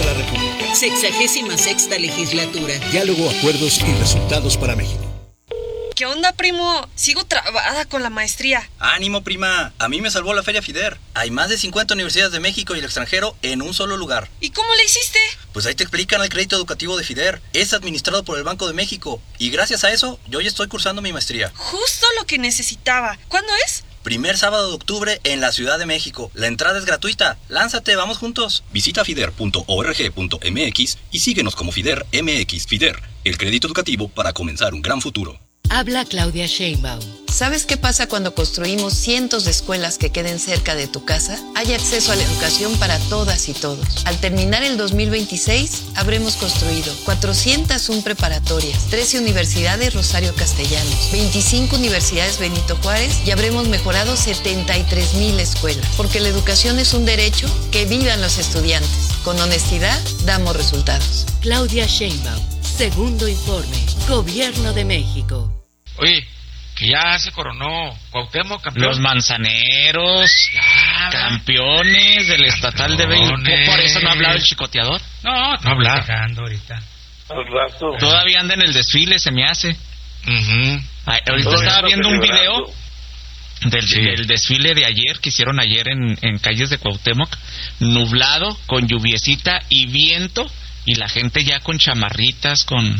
la República. 66ª legislatura. Diálogo, acuerdos y resultados para México. ¿Qué onda, primo? Sigo trabada con la maestría. ¡Ánimo, prima! A mí me salvó la Feria FIDER. Hay más de 50 universidades de México y el extranjero en un solo lugar. ¿Y cómo le hiciste? Pues ahí te explican el crédito educativo de FIDER. Es administrado por el Banco de México. Y gracias a eso, yo ya estoy cursando mi maestría. Justo lo que necesitaba. ¿Cuándo es? Primer sábado de octubre en la Ciudad de México. La entrada es gratuita. Lánzate, vamos juntos. Visita fider.org.mx y síguenos como FIDER MX. FIDER, el crédito educativo para comenzar un gran futuro. Habla Claudia Sheinbaum. ¿Sabes qué pasa cuando construimos cientos de escuelas que queden cerca de tu casa? Hay acceso a la educación para todas y todos. Al terminar el 2026, habremos construido 401 preparatorias, 13 universidades Rosario Castellanos, 25 universidades Benito Juárez y habremos mejorado 73,000 escuelas. Porque la educación es un derecho, que vivan los estudiantes. Con honestidad, damos resultados. Claudia Sheinbaum. Segundo informe. Gobierno de México. Oye, que ya se coronó Cuauhtémoc campeón. Los manzaneros, campeones del estatal de béisbol. ¿Por eso no ha hablado el chicoteador? No habla. Ahorita. Todavía anda en el desfile, se me hace. Ahorita estaba viendo un video del desfile de ayer, que hicieron ayer en calles de Cuauhtémoc, nublado, con lluviecita y viento, y la gente ya con chamarritas, con...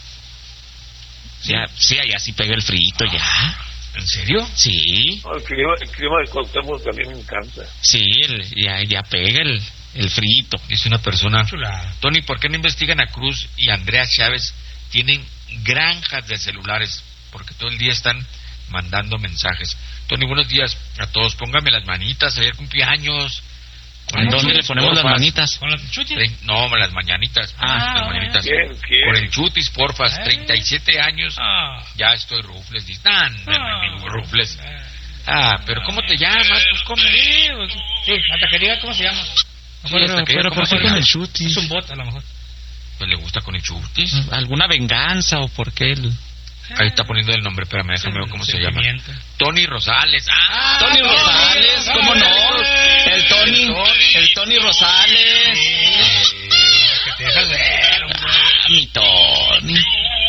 Ya, sí, allá sí pega el frito ya. ¿En serio? Sí. No, el clima de Cuauhtémoc también me encanta. Sí, ya pega el frito. Es una persona chula. Tony, ¿por qué no investigan a Cruz y Andrea Chávez? Tienen granjas de celulares, porque todo el día están mandando mensajes. Tony, buenos días a todos. Póngame las manitas, ayer cumpleaños. ¿En dónde le ponemos las manitas? ¿Con las chutis? No, las mañanitas. Las mañanitas. ¿Quién? Con el chutis, porfas. 37 años. Ya estoy rufles. Rufles. Pero ¿cómo te llamas? Pues ¿cómo? Sí, hasta que diga cómo se llama. Pero ¿por qué con el chutis? Es un bot, a lo mejor. Pues le gusta con el chutis. ¿Alguna venganza o por qué él? Ahí está poniendo el nombre, espérame, déjame ver cómo se llama. Tony Rosales. Tony Rosales, ¿cómo no? El Tony Rosales. Que te dejas ver, hombre. Mi Tony.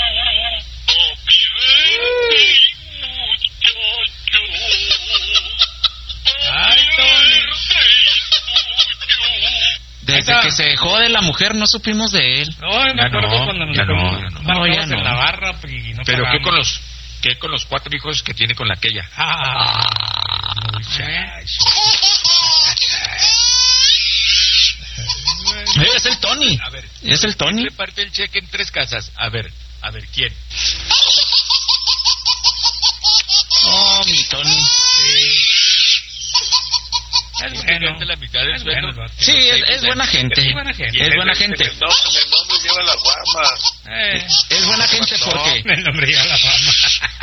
Ay, Tony. Desde que se dejó de la mujer no supimos de él. No, me acuerdo cuando nos ya no. en la barra y no Pero pagamos. ¿qué con los 4 hijos que tiene con la aquella? Es el Tony. A ver, es el Tony. Reparte el cheque en 3 casas. A ver, ¿quién? Oh, mi Tony. Es bueno. La mitad del sueldo. Sí, es buena gente. Es buena gente. Es buena gente. El nombre lleva la fama. Es buena gente porque... El nombre lleva la fama.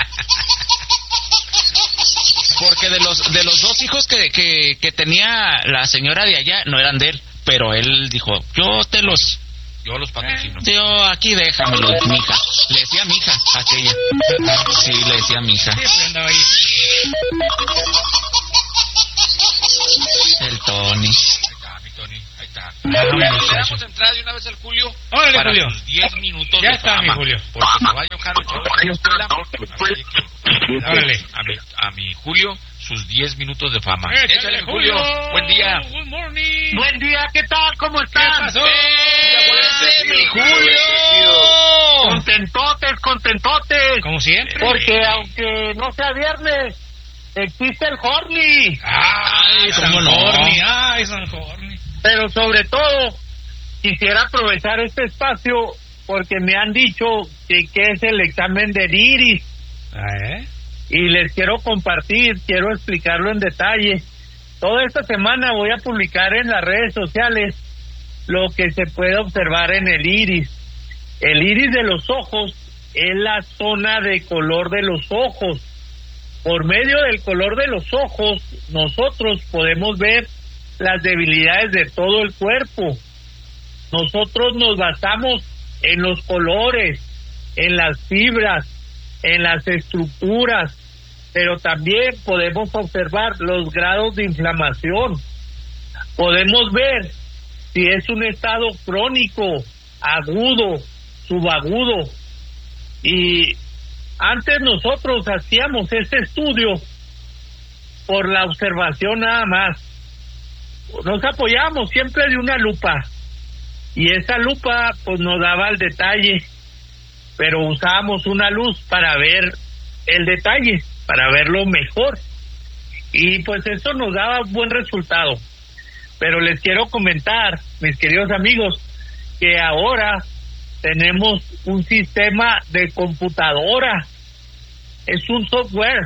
Porque de los 2 hijos que tenía la señora de allá, no eran de él, pero él dijo, yo los patrocino. Yo aquí déjamelo, mija. Le decía mija, aquella. Sí, le decía mija. Siempre andaba ahí. El Tony. Ahí está, mi Tony, ahí está. Le damos entrada de una vez al Julio. Órale, para Julio. sus 10 minutos Ya de está, fama, mi Julio. Porque se va a enojar el chico de la escuela. Órale. A mi Julio, sus 10 minutos de fama. Échale, Julio. Buen día. Good morning. Buen día, ¿qué tal? ¿Cómo están? ¿Qué pasó? Mi Julio! Contentotes. Como siempre. Porque aunque no sea viernes, existe el Horny. Ay, ¿cómo San no? Horny. Ay, San Horny. Pero sobre todo, quisiera aprovechar este espacio porque me han dicho que es el examen del iris. Y les quiero compartir, quiero explicarlo en detalle. Toda esta semana voy a publicar en las redes sociales lo que se puede observar en el iris. El iris de los ojos es la zona de color de los ojos. Por medio del color de los ojos, nosotros podemos ver las debilidades de todo el cuerpo. Nosotros nos basamos en los colores, en las fibras, en las estructuras, pero también podemos observar los grados de inflamación. Podemos ver si es un estado crónico, agudo, subagudo. Y antes nosotros hacíamos este estudio por la observación nada más. Nos apoyamos siempre de una lupa, y esa lupa pues nos daba el detalle, pero usábamos una luz para ver el detalle, para verlo mejor, y pues eso nos daba buen resultado. Pero les quiero comentar, mis queridos amigos, que ahora tenemos un sistema de computadora, es un software,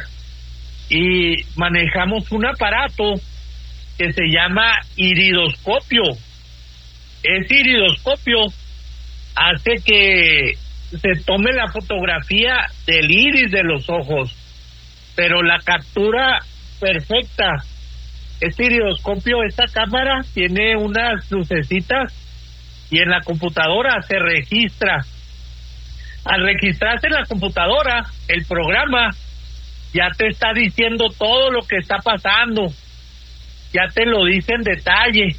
y manejamos un aparato que se llama iridoscopio. Ese iridoscopio hace que se tome la fotografía del iris de los ojos, pero la captura perfecta. Este iridoscopio, esta cámara tiene unas lucecitas y en la computadora se registra. Al registrarse en la computadora, el programa ya te está diciendo todo lo que está pasando, ya te lo dice en detalle.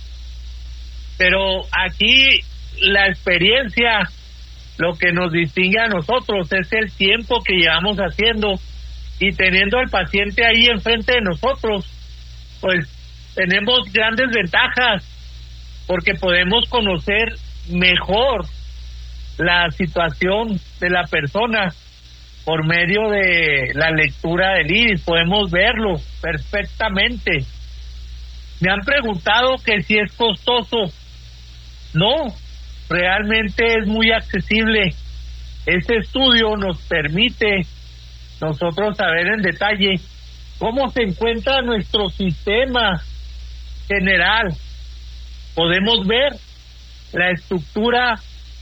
Pero aquí la experiencia, lo que nos distingue a nosotros es el tiempo que llevamos haciendo, y teniendo al paciente ahí enfrente de nosotros, pues tenemos grandes ventajas, porque podemos conocer mejor la situación de la persona por medio de la lectura del iris. Podemos verlo perfectamente. Me han preguntado que si es costoso. No, realmente es muy accesible. Este estudio nos permite nosotros saber en detalle cómo se encuentra nuestro sistema general. Podemos ver la estructura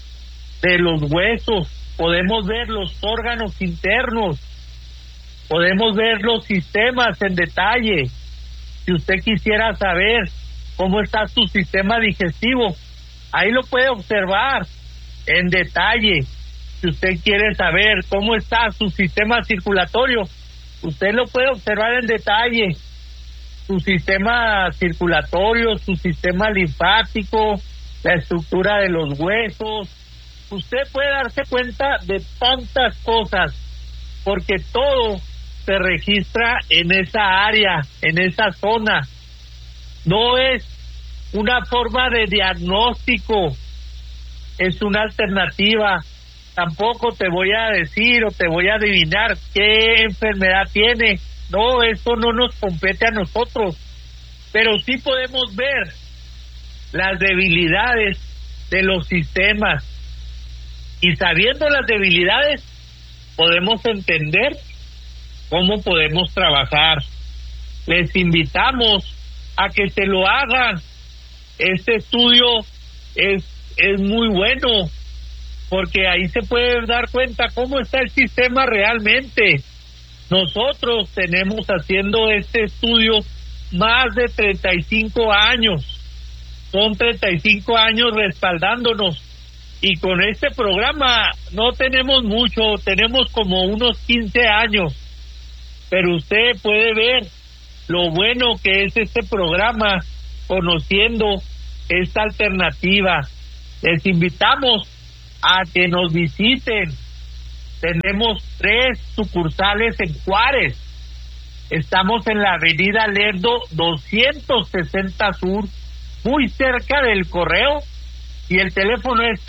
de los huesos, podemos ver los órganos internos, podemos ver los sistemas en detalle. Si usted quisiera saber cómo está su sistema digestivo, ahí lo puede observar en detalle. Si usted quiere saber cómo está su sistema circulatorio, usted lo puede observar en detalle. Su sistema circulatorio, su sistema linfático, la estructura de los huesos. Usted puede darse cuenta de tantas cosas, porque todo se registra en esa área, en esa zona. No es una forma de diagnóstico, es una alternativa. Tampoco te voy a decir o te voy a adivinar qué enfermedad tiene. No, eso no nos compete a nosotros, pero sí podemos ver las debilidades de los sistemas, y sabiendo las debilidades podemos entender cómo podemos trabajar. Les invitamos a que se lo hagan. Este estudio es muy bueno, porque ahí se puede dar cuenta cómo está el sistema realmente. Nosotros tenemos haciendo este estudio más de 35 años. Son 35 años respaldándonos, y con este programa no tenemos mucho, tenemos como unos 15 años, pero usted puede ver lo bueno que es este programa, conociendo esta alternativa. Les invitamos a que nos visiten. Tenemos 3 sucursales en Juárez. Estamos en la avenida Lerdo 260 Sur, muy cerca del Correo, y el teléfono es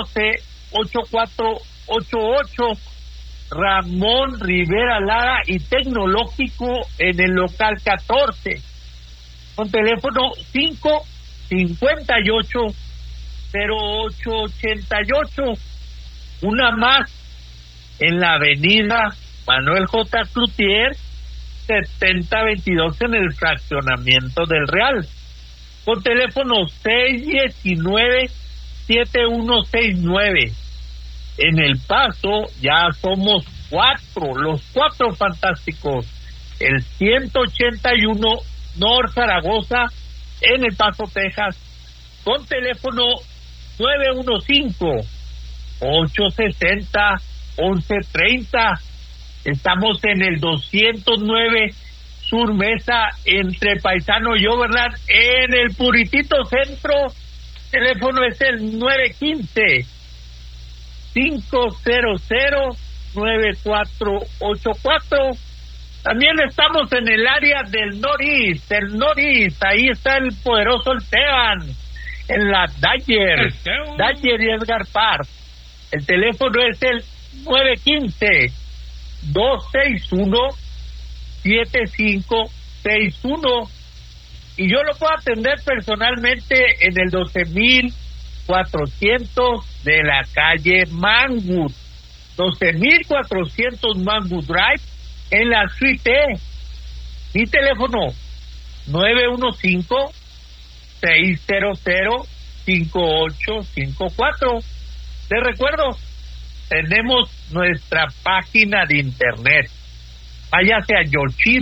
612-8488, Ramón Rivera Lara, y Tecnológico en el local 14, con teléfono 558-0888. Una más en la avenida Manuel J. Cloutier 7022 en el fraccionamiento del Real, con teléfono 619-7169. En El Paso ya somos 4, los 4 fantásticos. El 181 North Zaragoza en El Paso, Texas, con teléfono 915-860-1130. Estamos en el 209 Sur Mesa, entre Paisano y Overland, en el puritito centro teléfono es el 915-500-9484. También estamos en el área del Northeast, ahí está el poderoso Esteban, en la Dyer y Edgar Park. El teléfono es el 915-261-7561, y yo lo puedo atender personalmente en el 12400 de la calle Mangwood, 12400 Mangwood Drive, en la suite E. Mi teléfono 915-600-5854. Les recuerdo, tenemos nuestra página de internet. Váyase a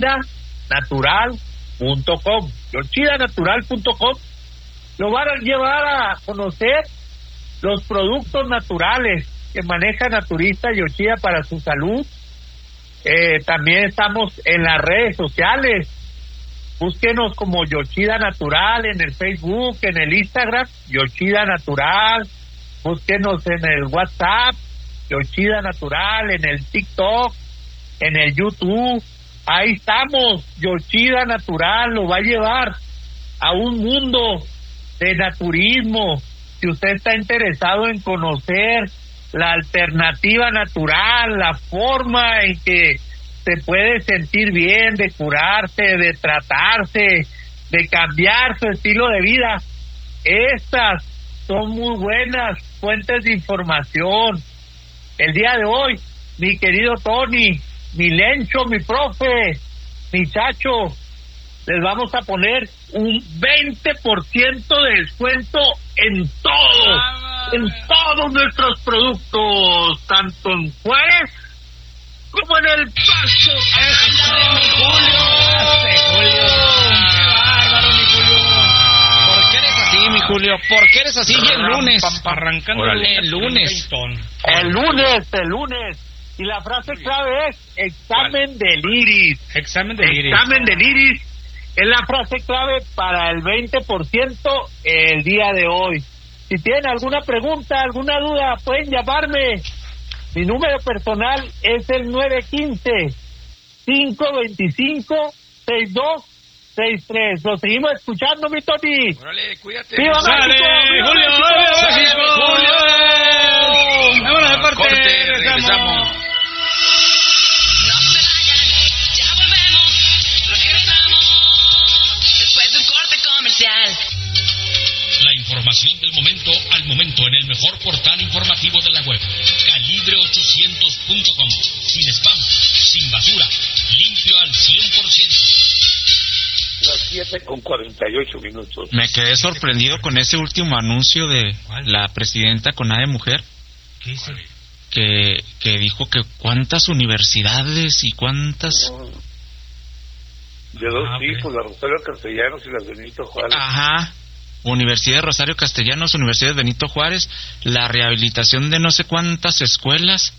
yorchidanatural.com. yorchidanatural.com. Lo van a llevar a conocer los productos naturales que maneja Naturista Yorchida para su salud. También estamos en las redes sociales. Búsquenos como Yorchida Natural en el Facebook, en el Instagram, Yorchida Natural. Búsquenos en el WhatsApp, Yorchida Natural, en el TikTok, en el YouTube. Ahí estamos. Yorchida Natural lo va a llevar a un mundo de naturismo. Si usted está interesado en conocer la alternativa natural, la forma en que se puede sentir bien, de curarse, de tratarse, de cambiar su estilo de vida, estas son muy buenas fuentes de información. El día de hoy, mi querido Tony, mi Lencho, mi profe, mi Chacho, les vamos a poner un 20% de descuento en todo. En todos nuestros productos, tanto en Juárez como en El Paso. Mi Julio, ¿por qué eres así? Y el lunes. El lunes. Y la frase clave es examen del iris. Examen del iris es la frase clave para el 20% el día de hoy. Si tienen alguna pregunta, alguna duda, pueden llamarme. Mi número personal es el 915-525-6263. Lo seguimos escuchando, mi Tony. Órale, cuídate. ¡Viva México! Julio! ¡Vámonos de parte! Regresamos. La información del momento al momento en el mejor portal informativo de la web, calibre800.com. Sin spam, sin basura, limpio al 100%. Las 7:48. Me quedé sorprendido con ese último anuncio de la presidenta con A de mujer. ¿Qué dice? Que dijo que cuántas universidades y cuántas... De dos tipos, la Rosario Castellanos y la Benito Juárez. Ajá. Universidad de Rosario Castellanos, Universidad de Benito Juárez, la rehabilitación de no sé cuántas escuelas.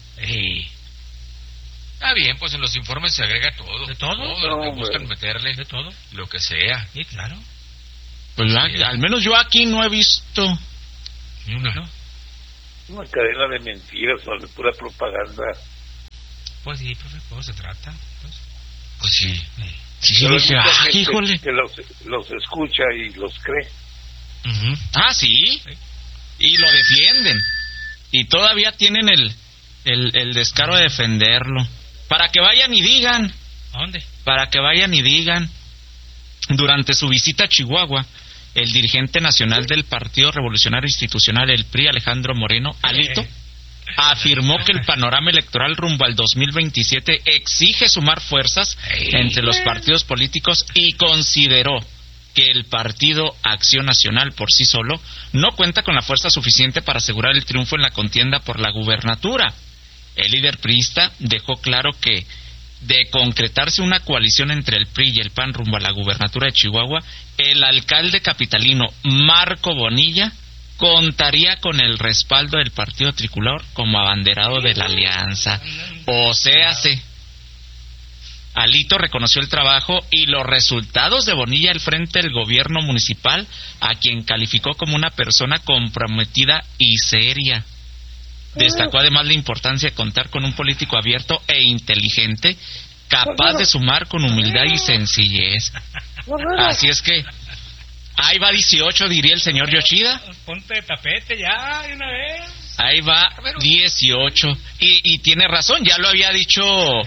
Está bien, pues en los informes se agrega todo. ¿De todo? Todo lo que buscan meterle. ¿De todo? Lo que sea. Sí, claro. Pues al menos yo aquí no he visto. ¿No? Una cadena de mentiras, de pura propaganda. Pues sí, profe, ¿cómo se trata? Pues sí. Sí, dije, híjole. Que los escucha y los cree. Ah, sí. Y lo defienden. Y todavía tienen el descaro de defenderlo. Para que vayan y digan. ¿A dónde? Para que vayan y digan. Durante su visita a Chihuahua, el dirigente nacional del Partido Revolucionario Institucional, el PRI, Alejandro Moreno, Alito, afirmó que el panorama electoral rumbo al 2027 exige sumar fuerzas entre los partidos políticos y consideró que el Partido Acción Nacional por sí solo no cuenta con la fuerza suficiente para asegurar el triunfo en la contienda por la gubernatura. El líder priista dejó claro que de concretarse una coalición entre el PRI y el PAN rumbo a la gubernatura de Chihuahua, el alcalde capitalino Marco Bonilla contaría con el respaldo del Partido Tricolor como abanderado de la alianza. O sea, Alito reconoció el trabajo y los resultados de Bonilla al frente del gobierno municipal, a quien calificó como una persona comprometida y seria. Destacó además la importancia de contar con un político abierto e inteligente, capaz de sumar con humildad y sencillez. Así es que ahí va 18, diría el señor Yoshida. Ponte de tapete ya, de una vez. Ahí va 18. Y tiene razón, ya lo había dicho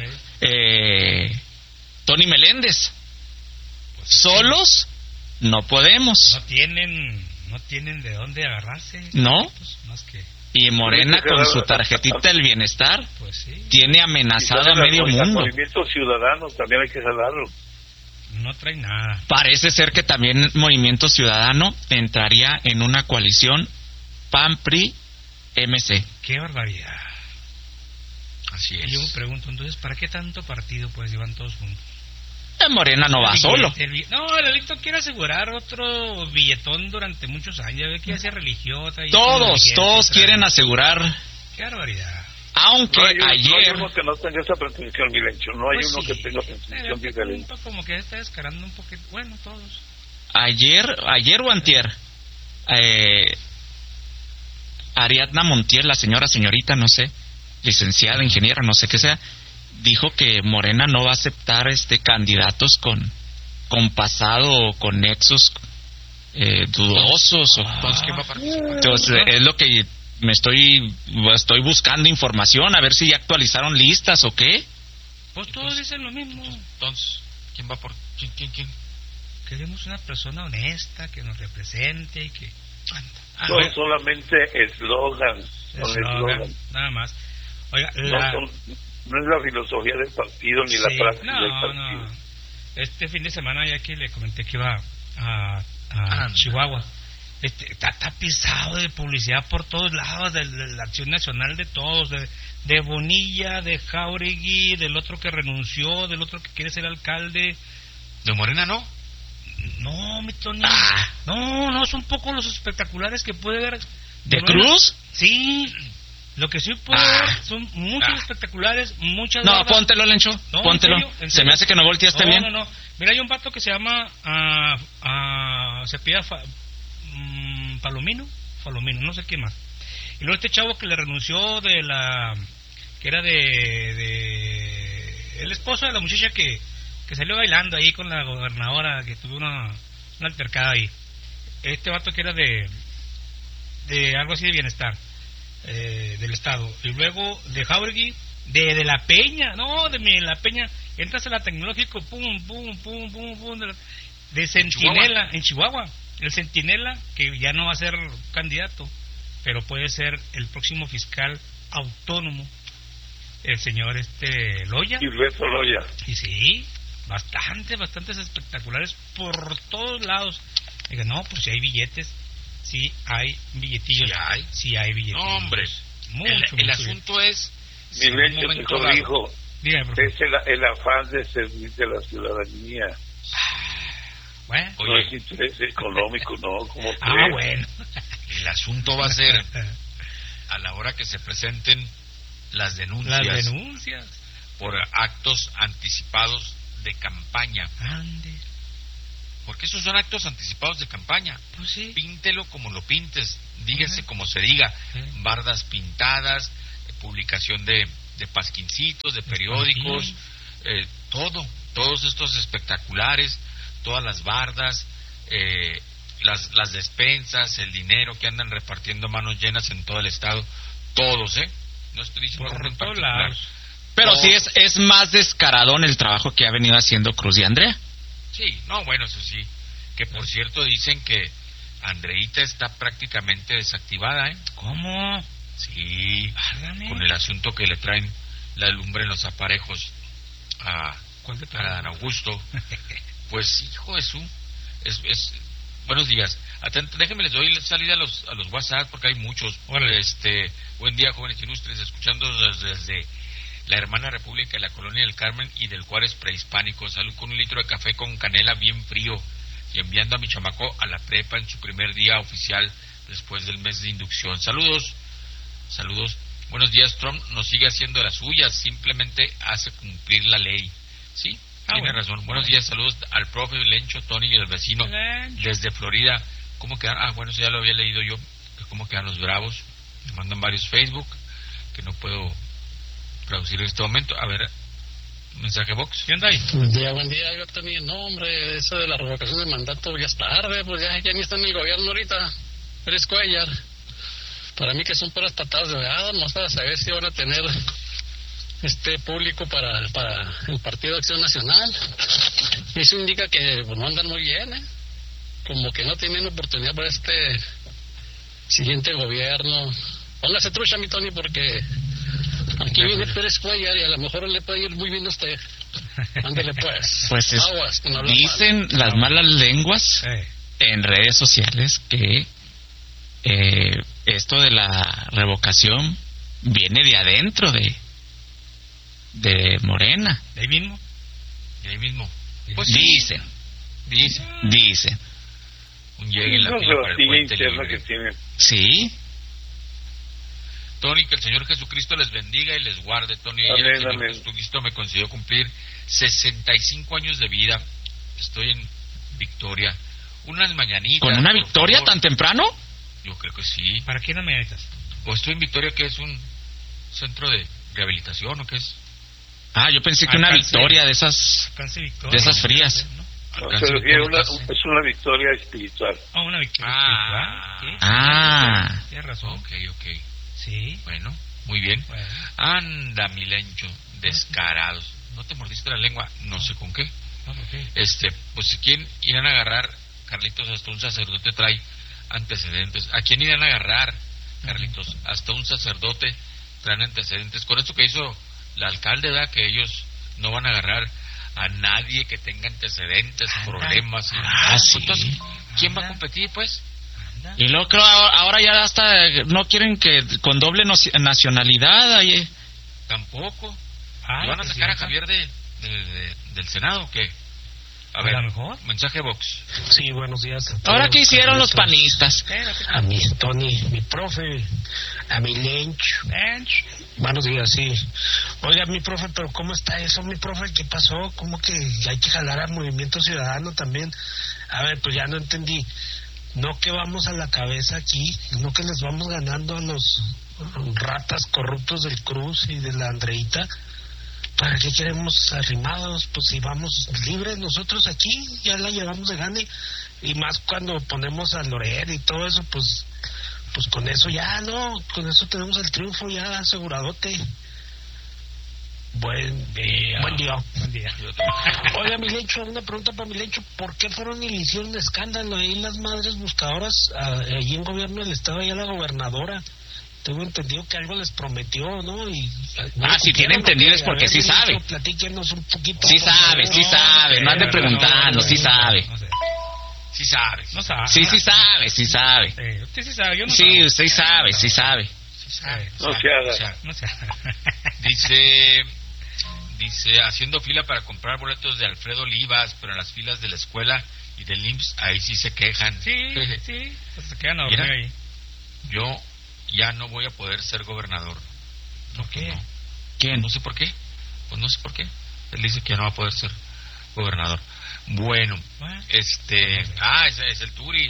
Tony Meléndez. Pues solos no podemos. No tienen de dónde agarrarse. ¿No? Pues, más que... Y Morena con su tarjetita del bienestar pues sí, tiene amenazado a medio mundo. El Movimiento Ciudadano también hay que jalarlo. no trae nada. Parece ser que también Movimiento Ciudadano entraría en una coalición PAN-PRI-MC. Qué barbaridad. Así es. Y yo me pregunto, entonces, ¿para qué tanto partido pues llevan todos juntos? Morena no va solo. No, el Alito quiere asegurar otro billetón durante muchos años. Ve que hace religión. Todos quieren asegurar. Qué barbaridad. Aunque no hay ayer... No hay uno que no tenga esa pretensión, Milencho. No hay pues uno sí, que tenga pretensión diferente. Como que está descarando un poquito. Bueno, todos. Ayer o antier, Ariadna Montiel, la señorita, no sé, licenciada, ingeniera, no sé qué sea, dijo que Morena no va a aceptar candidatos con pasado o con nexos dudosos. Entonces, ¿quién va a participar? Entonces, es lo que estoy buscando información, a ver si ya actualizaron listas o qué. Pues todos dicen lo mismo. Entonces, ¿quién va por quién? Queremos una persona honesta que nos represente y que... Son solamente eslogans. Nada más. Oiga, no es la filosofía del partido ni la práctica del partido. No. Este fin de semana ya que le comenté que iba a Chihuahua. Está pisado de publicidad por todos lados, de la Acción Nacional de todos, de Bonilla, de Jáuregui, del otro que renunció, del otro que quiere ser alcalde. ¿De Morena no? No, mi Tony. No, son pocos los espectaculares que puede ver. ¿De Cruz? Sí. Lo que sí puede ver son muchos espectaculares, muchas... No, póntelo, Lencho, póntelo. ¿En serio? Se me hace que no volteaste bien. No. Mira, hay un vato que se llama... se pide Falomino, no sé qué más. Y luego este chavo que le renunció de la... que era de el esposo de la muchacha que salió bailando ahí con la gobernadora, que tuvo una altercada ahí. Este vato que era de algo así de bienestar, del estado. Y luego de Jáuregui, de La Peña, La Peña, entras a la tecnológico, pum, de Centinela, en Chihuahua. El Centinela, que ya no va a ser candidato, pero puede ser el próximo fiscal autónomo, el señor Loya. Gilberto Loya. Y sí, bastantes espectaculares por todos lados. Digo, no, pues si hay billetes, sí hay billetillos. Sí hay billetillos. No, hombre, el asunto es... Milenio, te corrijo. Dígame, es el afán de servir de la ciudadanía. Bueno, no es interés económico, no, como bueno. El asunto va a ser a la hora que se presenten las denuncias por actos anticipados de campaña. Ande. Porque esos son actos anticipados de campaña. Pues sí. Píntelo como lo pintes, dígase como se diga. Bardas pintadas, publicación de pasquincitos, de periódicos, todos estos espectaculares, todas las bardas, las despensas, el dinero que andan repartiendo manos llenas en todo el estado, todos, no estoy diciendo por en todos particular. lados. Pero sí es más descaradón el trabajo que ha venido haciendo Cruz y Andrea. Sí, bueno, eso sí. Que por cierto dicen que Andreita está prácticamente desactivada, ¿Cómo? Sí, Válgame. con el asunto que le traen la lumbre en los aparejos a Dan Augusto. Pues, hijo de su... buenos días. Déjenme les doy salida a los WhatsApp porque hay muchos. Buen día, jóvenes ilustres, escuchando desde la hermana República de la Colonia del Carmen y del Juárez prehispánico. Salud con un litro de café con canela bien frío y enviando a mi chamaco a la prepa en su primer día oficial después del mes de inducción. Saludos. Buenos días. Trump nos sigue haciendo las suyas, simplemente hace cumplir la ley. Sí, tiene razón. Buenos días, saludos al profe Lencho, Tony y el vecino desde Florida. ¿Cómo quedan? Bueno, eso ya lo había leído yo. ¿Cómo quedan los Bravos? Me mandan varios Facebook que no puedo traducir en este momento. A ver, mensaje box. ¿Qué onda ahí? Buen día, yo tenía no, hombre, eso de la revocación de mandato ya es tarde, pues ya ni está en el gobierno ahorita. Pérez Cuellar. Para mí que son puras patadas de verdad, no para saber si van a tener público para el Partido de Acción Nacional. Eso indica que pues, no andan muy bien, como que no tienen oportunidad para este siguiente gobierno. Póngase trucha, mi Tony, porque aquí viene Pérez Cuellar y a lo mejor le puede ir muy bien a usted. Ándale pues. Pues aguas, dicen las malas lenguas en redes sociales que esto de la revocación viene de adentro de Morena. ¿De ahí mismo? De ahí mismo. Pues dicen. Un llegue en la fila para el puente libre. Que tienen. Sí. Tony, que el Señor Jesucristo les bendiga y les guarde, Tony. Amén, El Señor amén. Jesucristo me concedió cumplir 65 años de vida. Estoy en Victoria. Unas mañanitas. ¿Con una victoria tan temprano? Yo creo que sí. ¿Para qué no me metas? ¿O estoy en Victoria, que es un centro de rehabilitación o qué es? Yo pensé que una victoria de esas frías. No, se refiere es una victoria espiritual. Una victoria espiritual. Tienes razón. Ok. Sí. Bueno, muy bien. Bueno. Anda, mi Lencho, descarados. ¿No te mordiste la lengua? No sé con qué. ¿Por qué? Pues si quién irán a agarrar, Carlitos, hasta un sacerdote trae antecedentes. ¿A quién irán a agarrar, Carlitos? Hasta un sacerdote traen antecedentes. Con esto que hizo la alcalde, ¿verdad? Que ellos no van a agarrar a nadie que tenga antecedentes, problemas. Sí. Entonces, ¿quién va a competir, pues? Y luego creo ahora ya hasta no quieren que con doble nacionalidad. Tampoco. ¿Y van a sacar a Javier del Senado o qué? A ver, mejor? Mensaje box. Sí, buenos días. Ahora, ¿qué hicieron los panistas? A mi Tony, mi profe, a mi Lencho. Buenos días, sí. Oiga, mi profe, pero ¿cómo está eso, mi profe? ¿Qué pasó? ¿Cómo que hay que jalar al Movimiento Ciudadano también? A ver, pues ya no entendí. No que vamos a la cabeza aquí, no que les vamos ganando a los ratas corruptos del Cruz y de la Andreita. ¿Para qué queremos arrimados? Pues si vamos libres nosotros aquí, ya la llevamos de gane. Y más cuando ponemos a Loret y todo eso, pues con eso ya, ¿no? Con eso tenemos el triunfo ya aseguradote. Buen día. Oiga, mi Lencho, una pregunta para mi Lencho. ¿Por qué fueron y le hicieron escándalo ahí las madres buscadoras allí en gobierno del estado, allá la gobernadora? Tengo entendido que algo les prometió, ¿no? Si tiene entendido es porque sí sabe. Platíquenos un poquito. Sí sabe. No ande preguntando, sí sabe. Sí sabe. No sabe. Sí sabe. Usted sí sabe, yo no Sí, usted sabe, sí sabe. No se haga. Dice, haciendo fila para comprar boletos de Alfredo Olivas, pero en las filas de la escuela y del IMSS, ahí sí se quejan. Sí, pues se quedan a dormir ahí. Yo ya no voy a poder ser gobernador. ¿Por qué? No. ¿Quién? No sé por qué. Pues no sé por qué. Él dice que ya no va a poder ser gobernador. Bueno, es el Turi.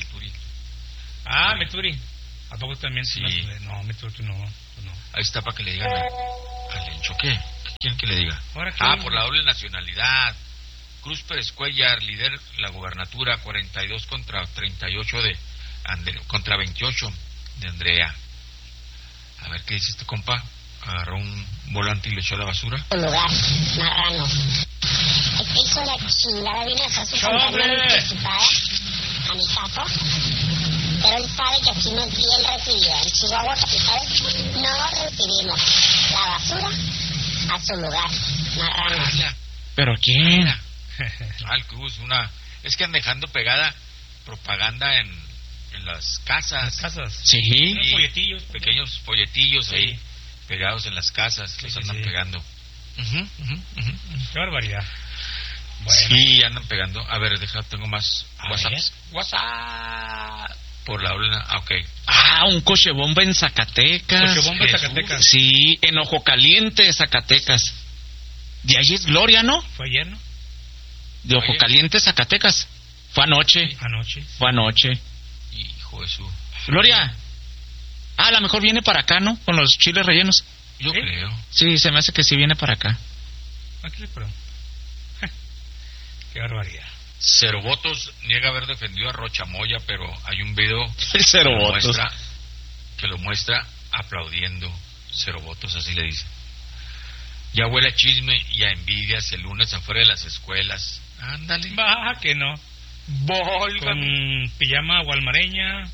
Mi Turi. ¿A poco también? Sí. No, mi Turi no. Ahí está para que le digan al Lencho. ¿Qué quieren que le diga? Por la doble nacionalidad. Cruz Pérez Cuellar, líder la gobernatura, 42 contra 38 contra 28 de Andrea. A ver qué dice este compa. Agarró un volante y le echó a la basura. Lugar, marrano. Es que hizo la chingada, viene a hacer su campaña anticipada a mi capo. Pero él sabe que aquí no es bien recibida. En Chihuahua Capital no recibimos la basura a su lugar, marrano. ¿Pero quién? Al Cruz, es que han dejando pegada propaganda en las casas. Sí. Unos folletillos. Pequeños folletillos ahí pegados en las casas. Los andan pegando. Qué barbaridad. Bueno. Sí, andan pegando. A ver, tengo más WhatsApp. Por la ola. Ok. Un coche bomba en Zacatecas. ¿Coche bomba en Zacatecas? Sí, en Ojo Caliente, Zacatecas. De ahí es Gloria, ¿no? Fue ayer, ¿no? De Ojo Caliente, Zacatecas. Fue anoche. Fue anoche. Hijo de su... Gloria. A lo mejor viene para acá, ¿no? Con los chiles rellenos. Yo creo. Sí, se me hace que sí viene para acá. Aquí le pregunto. Qué barbaridad. Cero Votos niega haber defendido a Rochamoya, pero hay un video que lo muestra aplaudiendo. Cero Votos, así le dice. Ya huele a chisme y a envidias el lunes afuera de las escuelas. Ándale. Baja que no. Con pijama gualmareña,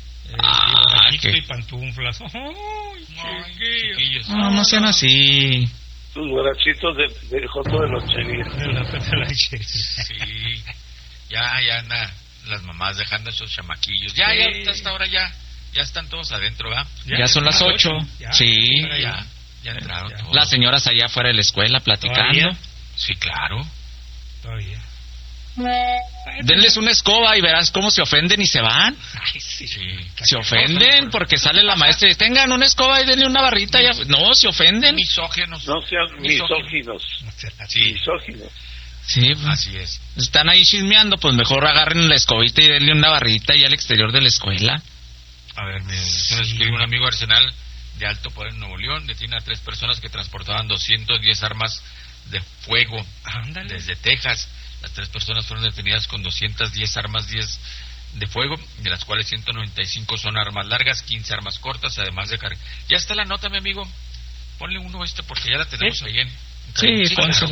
y pantuflas. Chiquillos. No sean así. Tus guarachitos del Joto de los Cheris. Sí. Ya anda las mamás dejando esos chamaquillos. Ya hasta ahora ya están todos adentro, ¿verdad? Ya son las 8. Sí. Ya entraron todos. Las señoras allá afuera de la escuela platicando. ¿Todavía? Sí, claro. Todavía. Denles una escoba y verás cómo se ofenden y se van. Ay, sí. Se ofenden porque sale la maestra y tengan una escoba y denle una barrita. No, se ofenden. Misóginos. No sean misóginos. Sí. Misóginos. Sí, así es. Están ahí chismeando, pues mejor agarren la escobita y denle una barrita y al exterior de la escuela. A ver, me escribe un amigo Arsenal de Alto Poder en Nuevo León. Detiene a 3 personas que transportaban 210 armas de fuego. Ándale. Desde Texas. Las 3 personas fueron detenidas con 210 armas 10 de fuego, de las cuales 195 son armas largas, 15 armas cortas, además de carga. Ya está la nota, mi amigo. Ponle uno porque ya la tenemos ahí en... Sí, ponle.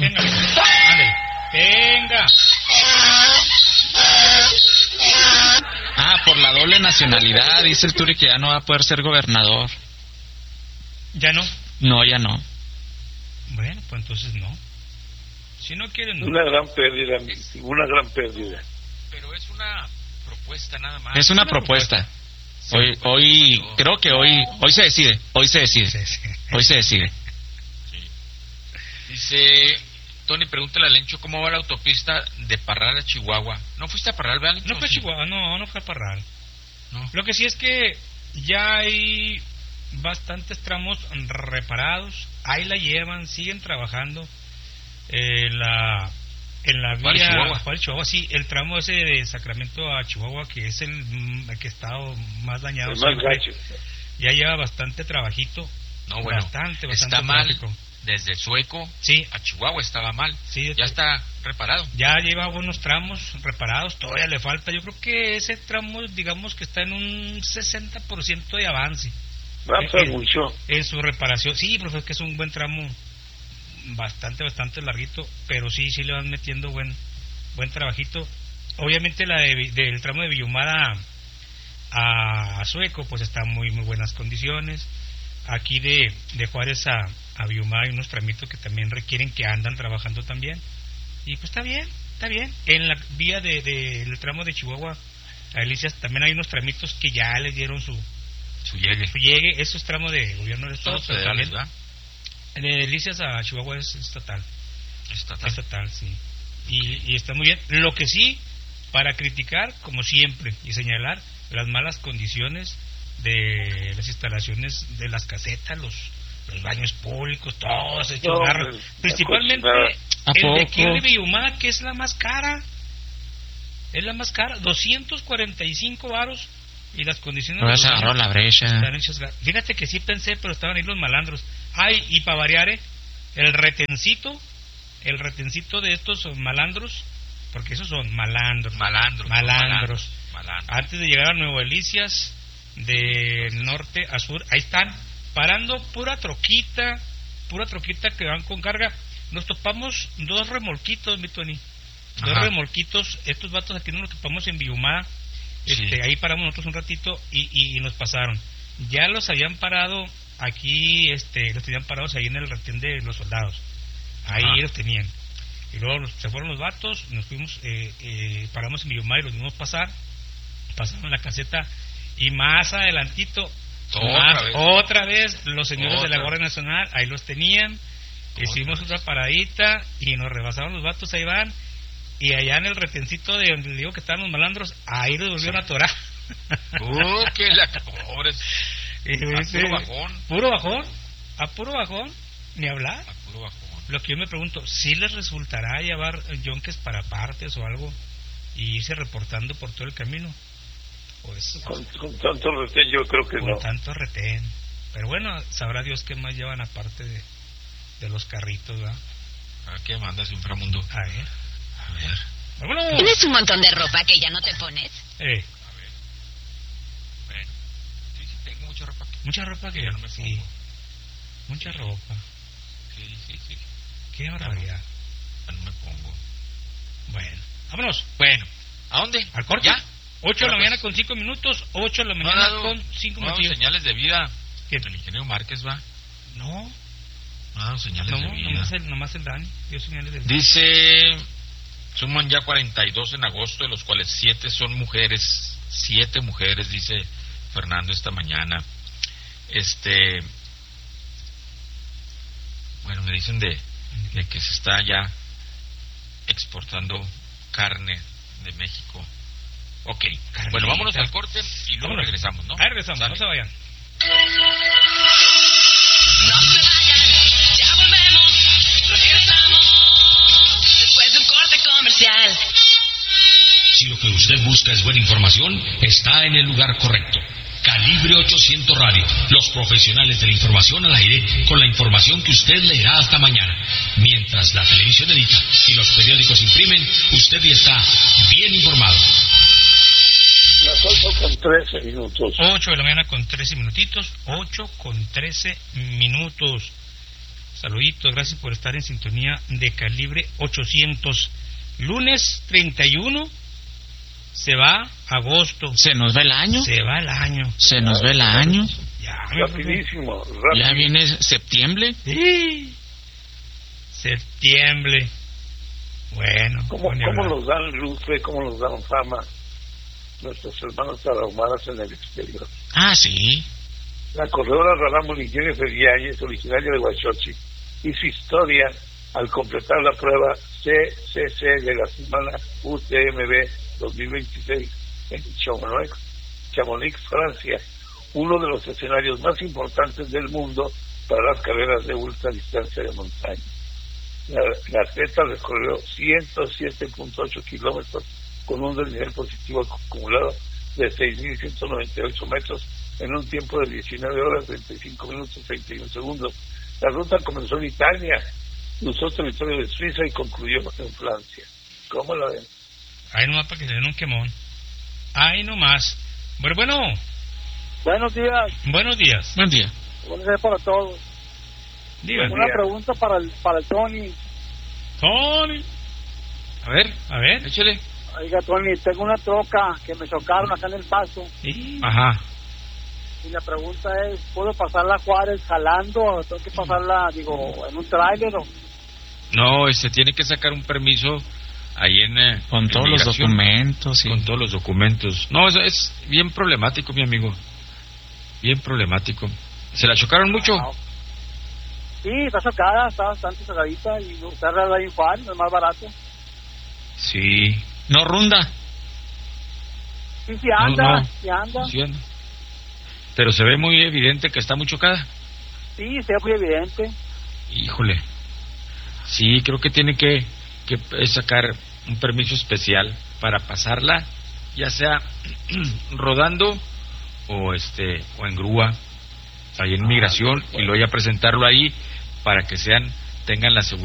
Venga. Por la doble nacionalidad, dice el Turi que ya no va a poder ser gobernador. ¿Ya no? No, ya no. Bueno, pues entonces no. Si no quieren... Una gran pérdida. Pero es una propuesta nada más. Es una propuesta. Hoy creo que hoy se decide. Hoy se decide. Sí. Dice Tony, pregúntale a Lencho cómo va la autopista de Parral a Chihuahua. ¿No fuiste a Parral, verdad, Lencho? No fue a Chihuahua, no fue a Parral. No. Lo que sí es que ya hay bastantes tramos reparados. Ahí la llevan, siguen trabajando. En la vía Chihuahua, sí, el tramo ese de Sacramento a Chihuahua, que es el que ha estado más dañado, ya lleva bastante trabajito. No, bueno, bastante está mal. Tráfico. Desde Sueco a Chihuahua estaba mal. Sí, ya está reparado. Ya lleva buenos tramos reparados, todavía le falta. Yo creo que ese tramo, digamos que está en un 60% de avance. Mucho. En su reparación. Sí, pero es que es un buen tramo. Bastante larguito, pero sí le van metiendo buen trabajito. Obviamente del tramo de Villahumada a Sueco pues está en muy buenas condiciones. Aquí de Juárez a Villahumada hay unos tramitos que también requieren, que andan trabajando también, y pues está bien. En la vía del tramo de Chihuahua a Delicias también hay unos tramitos que ya les dieron su llegue. Esos tramos de gobierno del estado, pero también de Delicias a Chihuahua es estatal. Estatal, sí. Y está muy bien. Lo que sí, para criticar, como siempre, y señalar las malas condiciones de las instalaciones de las casetas, los baños públicos, todos hechos garra. Principalmente el de aquí de Villahumada, que es la más cara. Es la más cara, 245 varos. Y las condiciones no se agarró la brecha. Fíjate que sí pensé, pero estaban ahí los malandros. Y para variar, el retencito de estos malandros, porque esos son malandros. Antes de llegar a Nuevo Delicias, de norte a sur, ahí están parando pura troquita que van con carga. Nos topamos 2 remolquitos, mi Tony. 2 remolquitos. Estos vatos aquí no los topamos en Villahumada. Ahí paramos nosotros un ratito y nos pasaron. Ya los habían parado aquí, los tenían parados ahí en el retén de los soldados. Ahí los tenían. Y luego se fueron los vatos, nos fuimos, paramos en Villahumada y los vimos pasar. Pasaron la caseta y más adelantito, otra vez los señores de la Guardia Nacional, ahí los tenían. Hicimos otra paradita y nos rebasaron los vatos, ahí van. Y allá en el retencito de donde digo que estaban los malandros, ahí los volvieron a atorar. Que la pobres. Puro bajón. A puro bajón, ni hablar. A puro bajón. Lo que yo me pregunto, ¿sí les resultará llevar yonques para partes o algo y irse reportando por todo el camino? Pues, con tanto retén yo creo que no. Con tanto retén. Pero bueno, sabrá Dios qué más llevan aparte de los carritos, ¿verdad? ¿A qué mandas, inframundo? A ver. ¡Vámonos! ¿Tienes un montón de ropa que ya no te pones? A ver. Bueno, sí, tengo mucha ropa. Mucha ropa que ya no me pongo. Mucha ropa. Sí. Qué barbaridad. Ya no me pongo. Bueno, vámonos. Bueno, ¿a dónde? ¿Al corte? ¿Ya? 8 de la mañana con 5 minutos, 8 de la mañana con 5 minutos. Señales de vida. ¿Quién? El ingeniero Márquez va. No. Señales de vida. Nomás el Dani dio señales de vida. Dice, suman ya 42 en agosto, de los cuales 7 son mujeres. 7 mujeres, dice Fernando esta mañana. Bueno, me dicen de que se está ya exportando carne de México. Ok, carnita. Bueno, vámonos al corte y luego regresamos, ¿no? Ahí regresamos, dale. No se vayan. No se vayan, ya volvemos, regresamos, después de un corte comercial. Si lo que usted busca es buena información, está en el lugar correcto. Calibre 800 Radio, los profesionales de la información al aire, con la información que usted leerá hasta mañana. Mientras la televisión edita y los periódicos imprimen, usted ya está bien informado. Las 8 con 13 minutos. 8 de la mañana con 13 minutitos. 8 con 13 minutos. Saluditos, gracias por estar en sintonía de Calibre 800. Lunes 31. Se va agosto. ¿Se nos va el año? Se va el año. ¿Se nos va el año? Ya, rapidísimo. ¿Ya viene septiembre? Sí. Septiembre. Bueno. ¿Cómo nos dan luce, cómo nos dan fama nuestros hermanos tarahumaras en el exterior? Ah, sí. La corredora Rarámuri Jennifer Yáñez, originaria de Huachochi, hizo historia al completar la prueba CCC de la semana UTMB 2026 en Chamonix, Francia, uno de los escenarios más importantes del mundo para las carreras de ultradistancia de montaña. La atleta recorrió 107.8 kilómetros con un desnivel positivo acumulado de 6.198 metros en un tiempo de 19 horas, 35 minutos, 31 segundos. La ruta comenzó en Italia, cruzó territorio de Suiza y concluyó en Francia. ¿Cómo la ven? Ahí nomás para que se den un quemón. Ahí nomás. Bueno. Buenos días. Buenos días. Buen día. Buenos días para todos. Díganme. Una pregunta para el Tony. Tony. A ver, échale. Oiga, Tony, tengo una troca que me chocaron acá en El Paso. Sí. Ajá. Y la pregunta es, ¿puedo pasarla a Juárez jalando o tengo que pasarla, en un tráiler o...? No, tiene que sacar un permiso ahí con todos los documentos. Sí. Con todos los documentos. No, es bien problemático, mi amigo. Bien problemático. ¿Se la chocaron mucho? Sí, está chocada, está bastante chocadita y usarla ahí en Juárez, es más barato. Sí. ¿No runda? Sí, anda. Sí anda. Pero se ve muy evidente que está muy chocada. Sí, se ve muy evidente. Híjole. Sí, creo que tiene que sacar un permiso especial para pasarla, ya sea rodando o en grúa, ahí en migración, y luego ya presentarlo ahí para que tengan la seguridad